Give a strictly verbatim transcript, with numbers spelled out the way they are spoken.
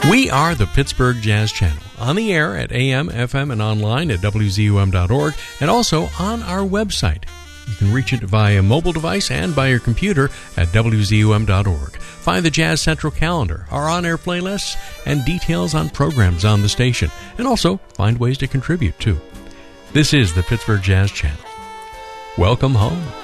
We are the Pittsburgh Jazz Channel, on the air at A M, F M, and online at W Z U M dot org, and also on our website. You can reach it via mobile device and by your computer at W Z U M dot org. Find the Jazz Central calendar, our on-air playlists, and details on programs on the station, and also find ways to contribute, too. This is the Pittsburgh Jazz Channel. Welcome home.